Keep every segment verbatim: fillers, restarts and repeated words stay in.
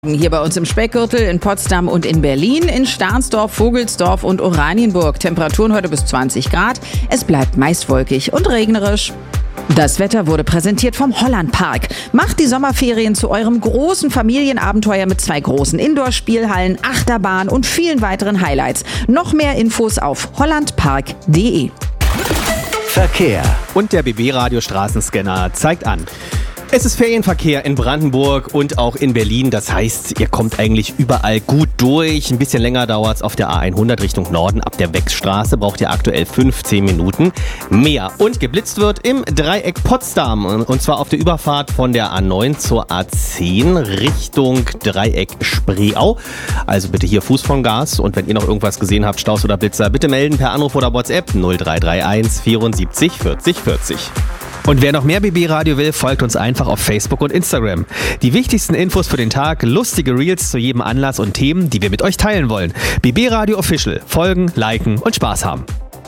Hier bei uns im Speckgürtel, in Potsdam und in Berlin, in Stahnsdorf, Vogelsdorf und Oranienburg. Temperaturen heute bis zwanzig Grad. Es bleibt meist wolkig und regnerisch. Das Wetter wurde präsentiert vom Hollandpark. Macht die Sommerferien zu eurem großen Familienabenteuer mit zwei großen Indoor-Spielhallen, Achterbahn und vielen weiteren Highlights. Noch mehr Infos auf hollandpark punkt de. Verkehr. Und der B B-Radio Straßenscanner zeigt an. Es ist Ferienverkehr in Brandenburg und auch in Berlin. Das heißt, ihr kommt eigentlich überall gut durch. Ein bisschen länger dauert es auf der A hundert Richtung Norden. Ab der Wechsstraße braucht ihr aktuell fünfzehn Minuten mehr. Und geblitzt wird im Dreieck Potsdam. Und zwar auf der Überfahrt von der A neun zur A zehn Richtung Dreieck Spreeau. Also bitte hier Fuß vom Gas. Und wenn ihr noch irgendwas gesehen habt, Staus oder Blitzer, bitte melden per Anruf oder WhatsApp null drei drei eins vierundsiebzig vierzig vierzig. Und wer noch mehr B B-Radio will, folgt uns einfach auf Facebook und Instagram. Die wichtigsten Infos für den Tag, lustige Reels zu jedem Anlass und Themen, die wir mit euch teilen wollen. B B-Radio Official. Folgen, liken und Spaß haben.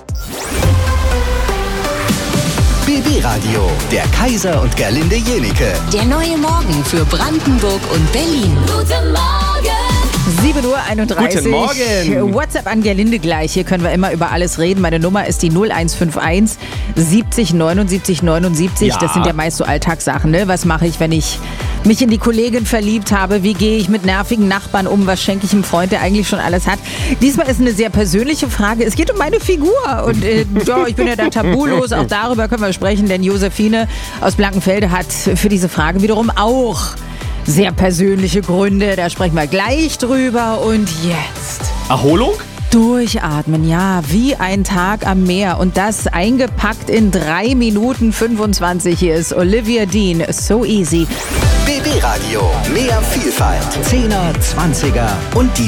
B B-Radio, der Kaiser und Gerlinde Jenike. Der neue Morgen für Brandenburg und Berlin. Guten Morgen! sieben Uhr einunddreißig. Guten Morgen. WhatsApp an Gerlinde gleich. Hier können wir immer über alles reden. Meine Nummer ist die null eins fünf eins siebzig neunundsiebzig neunundsiebzig. Ja. Das sind ja meist so Alltagssachen. Ne? Was mache ich, wenn ich mich in die Kollegin verliebt habe? Wie gehe ich mit nervigen Nachbarn um? Was schenke ich einem Freund, der eigentlich schon alles hat? Diesmal ist eine sehr persönliche Frage. Es geht um meine Figur. Und äh, ja, ich bin ja da tabulos. Auch darüber können wir sprechen, denn Josephine aus Blankenfelde hat für diese Frage wiederum auch sehr persönliche Gründe. Da sprechen wir gleich drüber. Und jetzt Erholung? durchatmen, ja, wie ein Tag am Meer. Und das eingepackt in drei Minuten fünfundzwanzig. Hier ist Olivia Dean, So Easy. B B-Radio, mehr Vielfalt. Zehner, Zwanziger und die